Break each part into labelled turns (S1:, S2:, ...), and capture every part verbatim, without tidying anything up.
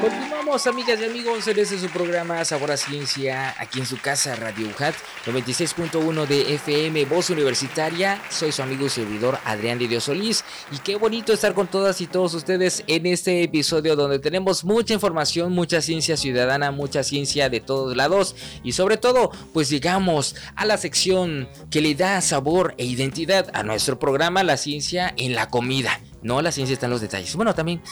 S1: Continuamos, amigas y amigos, en este su programa Sabor a Ciencia, aquí en su casa Radio U J A T noventa y seis punto uno de F M, Voz Universitaria. Soy su amigo y servidor Adrián de Dios Solís, y qué bonito estar con todas y todos ustedes en este episodio donde tenemos mucha información, mucha ciencia ciudadana, mucha ciencia de todos lados, y sobre todo, pues llegamos a la sección que le da sabor e identidad a nuestro programa, la ciencia en la comida. No, la ciencia está en los detalles. Bueno, también.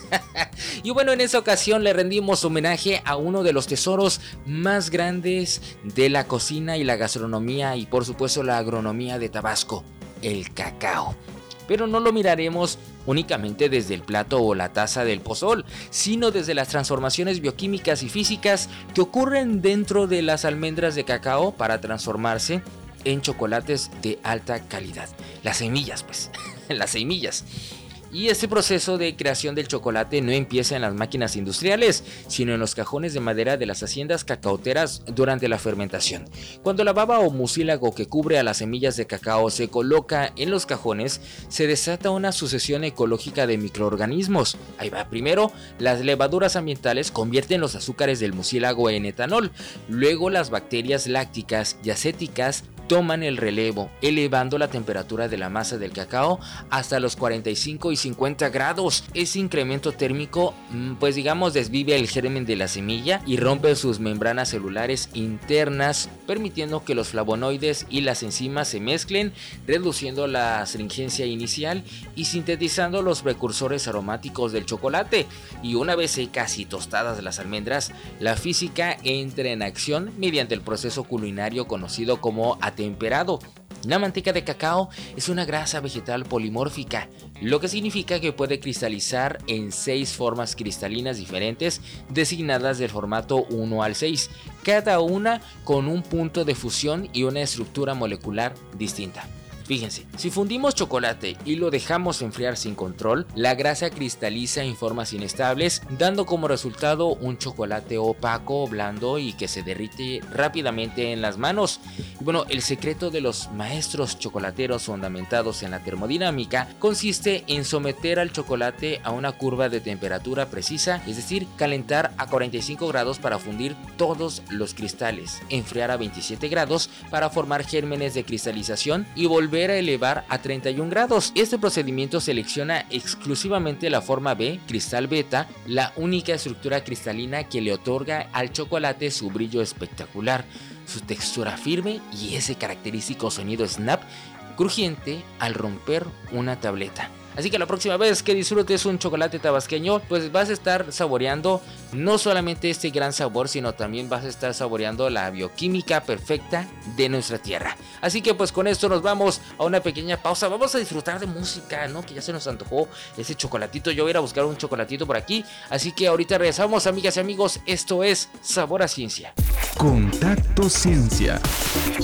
S1: Y bueno, en esta ocasión le rendimos homenaje a uno de los tesoros más grandes de la cocina y la gastronomía y por supuesto la agronomía de Tabasco, el cacao. Pero no lo miraremos únicamente desde el plato o la taza del pozol, sino desde las transformaciones bioquímicas y físicas que ocurren dentro de las almendras de cacao para transformarse en chocolates de alta calidad. Las semillas, pues, las semillas. Y este proceso de creación del chocolate no empieza en las máquinas industriales, sino en los cajones de madera de las haciendas cacaoteras durante la fermentación. Cuando la baba o mucílago que cubre a las semillas de cacao se coloca en los cajones, se desata una sucesión ecológica de microorganismos. Ahí va, primero, las levaduras ambientales convierten los azúcares del mucílago en etanol. Luego las bacterias lácticas y acéticas toman el relevo, elevando la temperatura de la masa del cacao hasta los cuarenta y cinco y cincuenta grados. Ese incremento térmico, pues digamos, desvive el germen de la semilla y rompe sus membranas celulares internas, permitiendo que los flavonoides y las enzimas se mezclen, reduciendo la astringencia inicial y sintetizando los precursores aromáticos del chocolate. Y una vez secas y tostadas las almendras, la física entra en acción mediante el proceso culinario conocido como atemperado. La manteca de cacao es una grasa vegetal polimórfica, lo que significa que puede cristalizar en seis formas cristalinas diferentes designadas del formato uno al seis, cada una con un punto de fusión y una estructura molecular distinta. Fíjense, si fundimos chocolate y lo dejamos enfriar sin control, la grasa cristaliza en formas inestables, dando como resultado un chocolate opaco, blando y que se derrite rápidamente en las manos. Y bueno, el secreto de los maestros chocolateros fundamentados en la termodinámica consiste en someter al chocolate a una curva de temperatura precisa, es decir, calentar a cuarenta y cinco grados para fundir todos los cristales, enfriar a veintisiete grados para formar gérmenes de cristalización y volver a elevar a treinta y un grados. Este procedimiento selecciona exclusivamente la forma B, cristal beta, la única estructura cristalina que le otorga al chocolate su brillo espectacular, su textura firme y ese característico sonido snap crujiente al romper una tableta. Así que la próxima vez que disfrutes un chocolate tabasqueño, pues vas a estar saboreando no solamente este gran sabor, sino también vas a estar saboreando la bioquímica perfecta de nuestra tierra. Así que pues con esto nos vamos a una pequeña pausa. Vamos a disfrutar de música, ¿no? Que ya se nos antojó ese chocolatito. Yo voy a ir a buscar un chocolatito por aquí. Así que ahorita regresamos, amigas y amigos. Esto es Sabor a Ciencia.
S2: Contacto Ciencia.